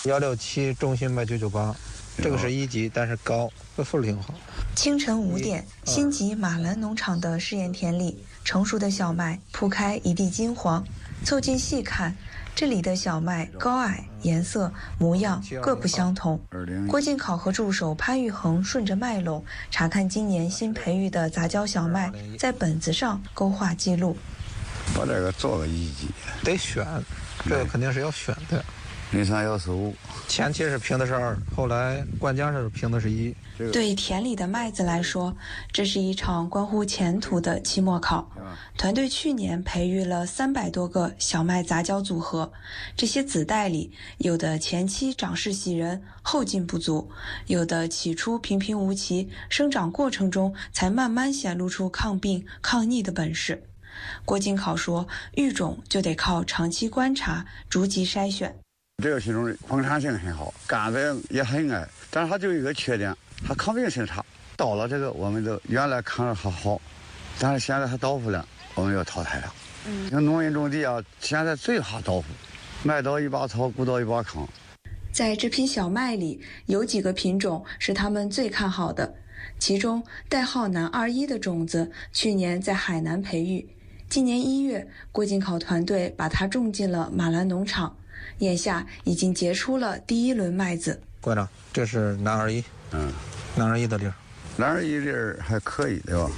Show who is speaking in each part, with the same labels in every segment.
Speaker 1: 167，中心脉998，这个是1级，但是高，这分挺好。
Speaker 2: 清晨5点，新集马兰农场的试验田里，成熟的小麦铺开一地金黄。凑近细看，这里的小麦高矮、颜色、模样各不相同。郭靖考和助手潘玉恒顺着脉垄查看今年新培育的杂交小麦，在本子上勾画记录。
Speaker 3: 我这个做个1级，
Speaker 1: 得选，这个肯定是要选的。
Speaker 3: 031415，
Speaker 1: 前期是评的是2，后来灌浆是评的是1。
Speaker 2: 对田里的麦子来说，这是一场关乎前途的期末考。团队去年培育了300多个小麦杂交组合，这些子代里，有的前期长势喜人，后劲不足；有的起初平平无奇，生长过程中才慢慢显露出抗病、抗逆的本事。郭靖考说，育种就得靠长期观察，逐级筛选。
Speaker 3: 这个品种丰产性很好，杆子也很矮，但是它就有一个缺点，它抗病性差。到了这个，我们都原来看着还好，但是现在它倒伏了，我们要淘汰了。像农民种地啊，现在最怕倒伏，麦倒一把草，谷倒一把糠。
Speaker 2: 在这批小麦里，有几个品种是他们最看好的，其中代号南21的种子，去年在海南培育，今年1月，郭靖考团队把它种进了马兰农场。眼下已经结出了第1轮麦子。
Speaker 1: 馆长，这是南21，南21的粒儿，
Speaker 3: 南21粒儿还可以，对吧？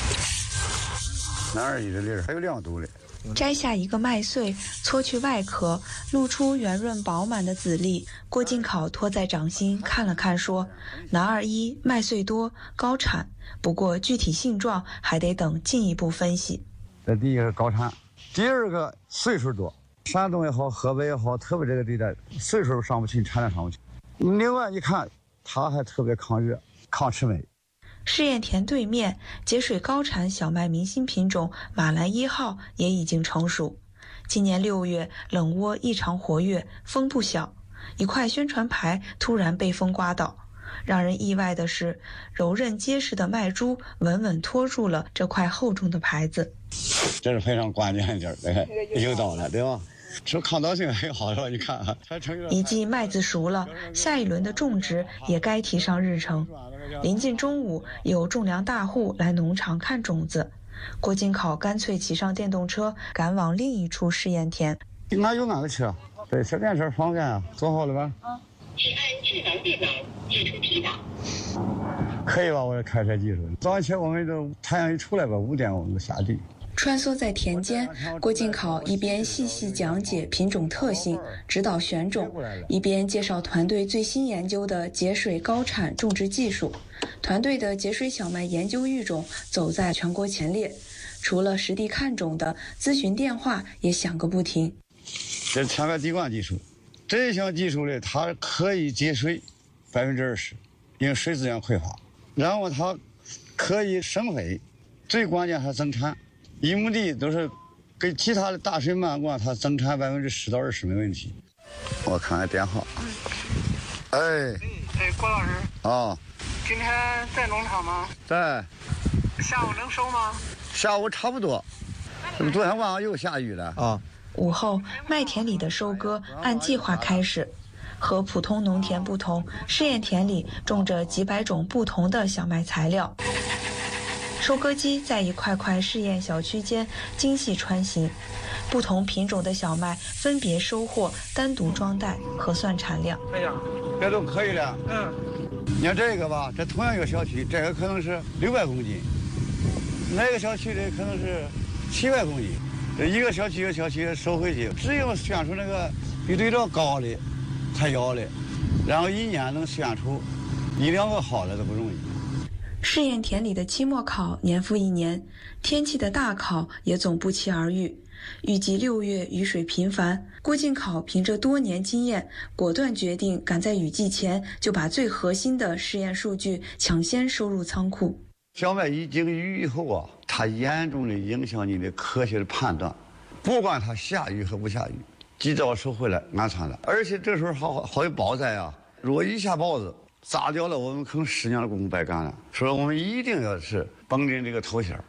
Speaker 3: 南21的粒儿还有2度嘞。
Speaker 2: 摘下一个麦穗，搓去外壳，露出圆润饱满的籽粒。郭靖考托在掌心看了看，说：“南21麦穗多，高产，不过具体性状还得等进一步分析。”
Speaker 3: 这第一个是高产，第二个岁数多。山东也好，河北也好，特别这个地带岁数上不去，产量上不去。另外一看，它还特别抗热、抗魑魅。
Speaker 2: 试验田对面，节水高产小麦明星品种马兰1号也已经成熟。今年6月，冷窝异常活跃，风不小，一块宣传牌突然被风刮倒。让人意外的是，柔韧结实的麦株稳稳托住了这块厚重的牌子。
Speaker 3: 这是非常关键的地儿，有道了，对吧？说抗倒性很好，是吧？你看啊，
Speaker 2: 一季麦子熟了，下一轮的种植也该提上日程。临近中午，有种粮大户来农场看种子，郭靖考干脆骑上电动车，赶往另一处试验田。
Speaker 3: 俺有俺的车，对，这电车方便啊。做好了吧？
Speaker 4: 请按智能电脑解除提档。
Speaker 3: 可以吧？我开车技术。早上起我们都太阳一出来吧，5点我们就下地。
Speaker 2: 穿梭在田间，郭靖考一边细细讲解品种特性，指导选种，一边介绍团队最新研究的节水高产种植技术。团队的节水小麦研究育种走在全国前列，除了实地看种的，咨询电话也响个不停。
Speaker 3: 这前面滴灌技术，这项技术呢，它可以节水20%，因为水资源匮乏，然后它可以省肥，最关键还增产。1亩地都是跟其他的大水漫灌，它增产10%到20%没问题。我看看电话。哎，
Speaker 5: 郭老师
Speaker 3: 啊，
Speaker 5: 今天在农场吗？
Speaker 3: 在。
Speaker 5: 下午能收吗？
Speaker 3: 下午差不多。昨天晚上又下雨了啊。
Speaker 2: 午后，麦田里的收割按计划开始。和普通农田不同，试验田里种着几百种不同的小麦材料。收割机在一块块试验小区间精细穿行，不同品种的小麦分别收获，单独装袋，核算产量。
Speaker 3: 哎呀，这都可以了。你看这个吧，这同样一个小区，这个可能是600公斤，那个小区的可能是700公斤。这一个小区一个小区收回去，只有选出那个比对照高的才要的，然后1年能选出1、2个好的都不容易。
Speaker 2: 试验田里的期末考年复一年，天气的大考也总不期而遇。预计6月雨水频繁，郭靖考凭着多年经验，果断决定赶在雨季前就把最核心的试验数据抢先收入仓库。
Speaker 3: 小麦一经雨以后啊，它严重的影响你的科学的判断，不管它下雨和不下雨，及早收回来安全了。而且这时候好有雹灾啊，如果一下雹子砸掉了，我们可能10年的功夫白干了。所以我们一定要是绷紧这个头线。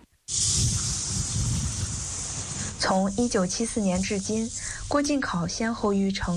Speaker 2: 从1974年至今，郭靖考先后育成